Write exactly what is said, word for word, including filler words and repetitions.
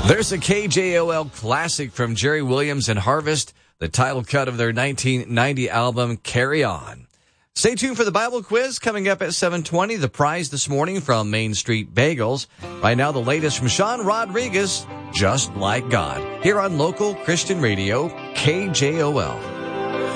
There's a K J O L classic from Jerry Williams and Harvest, the title cut of their nineteen ninety album, Carry On. Stay tuned for the Bible quiz coming up at seven twenty. The prize this morning from Main Street Bagels. Right now, the latest from Sean Rodriguez, Just Like God, here on local Christian radio, K J O L.